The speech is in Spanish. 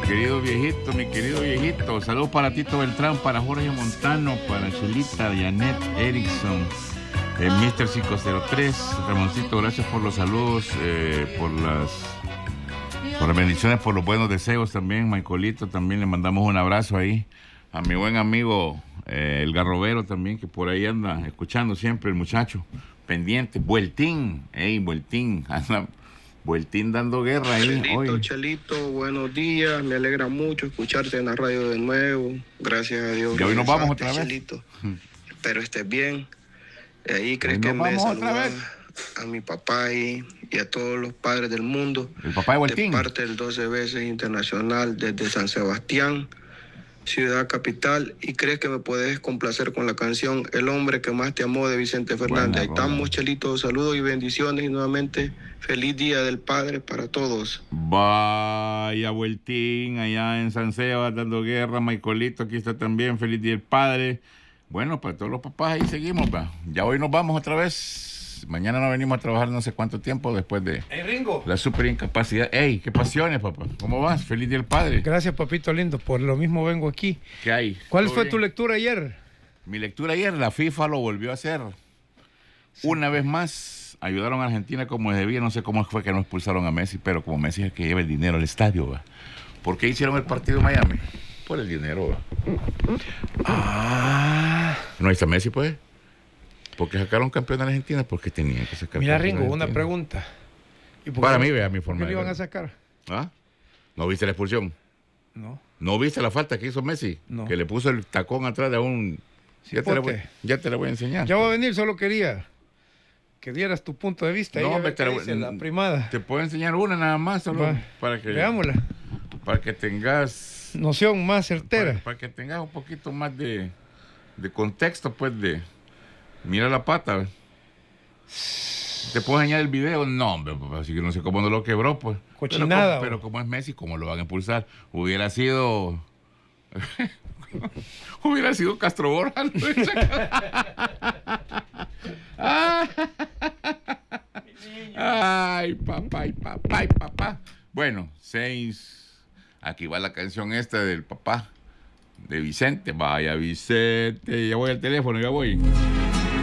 querido viejito. Saludos para Tito Beltrán, para Jorge Montano, para Chulita, Janet Erickson, Mr. 503, Ramoncito, gracias por los saludos, por las bendiciones, por los buenos deseos también. Michaelito, también le mandamos un abrazo ahí. A mi buen amigo, el Garrobero también, que por ahí anda escuchando siempre, el muchacho, pendiente. Vueltín, anda Vueltín dando guerra ahí. Chelito, buenos días. Me alegra mucho escucharte en la radio de nuevo. Gracias a Dios. Y hoy nos vamos otra vez. Chelito. Espero estés bien. Ahí crees que me saludan a mi papá y a todos los padres del mundo. El papá de Vueltín. De parte del 12 veces internacional desde San Sebastián, ciudad capital. Y crees que me puedes complacer con la canción El hombre que más te amó de Vicente Fernández. Ahí estamos, Chelito. Saludos y bendiciones. Y nuevamente, feliz Día del Padre para todos. Vaya Vueltín, allá en San Sebas dando guerra. Michaelito, aquí está también. Feliz Día del Padre. Bueno, para todos los papás ahí seguimos, va. Ya hoy nos vamos otra vez. Mañana no venimos a trabajar no sé cuánto tiempo después de Ringo, la super incapacidad. ¡Ey, qué pasiones, papá! ¿Cómo vas? Feliz Día del Padre. Gracias, papito lindo. Por lo mismo vengo aquí. ¿Qué hay? ¿Cuál fue tu lectura ayer? Mi lectura ayer, la FIFA lo volvió a hacer. Sí. Una vez más, ayudaron a Argentina como debía. No sé cómo fue que no expulsaron a Messi, pero como Messi es el que lleva el dinero al estadio, ¿va? ¿Por qué hicieron el partido en Miami? Por el dinero, ¿va? No, ahí está Messi, pues. Porque sacaron campeón de Argentina, porque tenían que sacar. Mira, Ringo, una pregunta. Para mí, vea mi forma. ¿Por qué le iban a sacar? ¿Ah? ¿No viste la expulsión? No. ¿No viste la falta que hizo Messi? No. Que le puso el tacón atrás de un... Ya te la voy a enseñar. Ya voy a venir, solo quería que dieras tu punto de vista. No, la primada. Te puedo enseñar una nada más, solo para que... Veámosla. Para que tengas... Noción más certera. Para que tengas un poquito más de contexto, pues, de... Mira la pata. ¿Te puedo enseñar el video? No, hombre, así que no sé cómo no lo quebró, pues. Cochinada. Pero como es Messi, ¿cómo lo van a impulsar? Hubiera sido... Hubiera sido Castro Borja. ¿No? Ay, papá. Bueno, 6. Aquí va la canción esta del papá de Vicente. Vaya, Vicente. Ya voy al teléfono, ya voy.